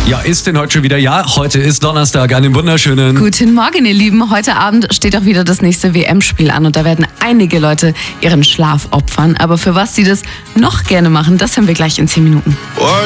Ja, ist denn heute schon wieder? Ja, heute ist Donnerstag, einen wunderschönen... Guten Morgen, ihr Lieben. Heute Abend steht auch wieder das nächste WM-Spiel an und da werden einige Leute ihren Schlaf opfern. Aber für was sie das noch gerne machen, das hören wir gleich in 10 Minuten.